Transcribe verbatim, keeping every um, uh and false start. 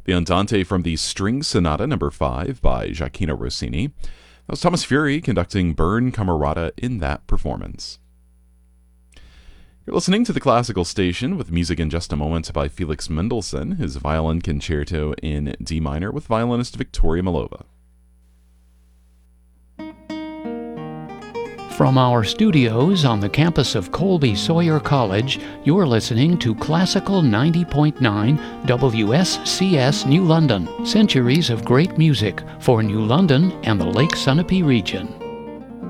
The Andante from the String Sonata number five by Gioacchino Rossini. That was Thomas Fury conducting Bern Camerata in that performance. You're listening to the Classical Station with music in just a moment by Felix Mendelssohn, his violin concerto in D minor with violinist Victoria Milova. From our studios on the campus of Colby Sawyer College, you're listening to Classical ninety point nine W S C S New London, centuries of great music for New London and the Lake Sunapee region.